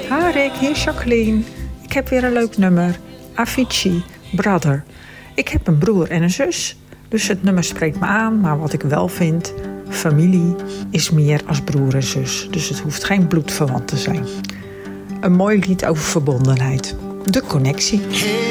Ha Rick, hier is Jacqueline. Ik heb weer een leuk nummer. Avicii, Brother. Ik heb een broer en een zus, dus het nummer spreekt me aan. Maar wat ik wel vind, familie is meer als broer en zus. Dus het hoeft geen bloedverwant te zijn. Een mooi lied over verbondenheid. De connectie.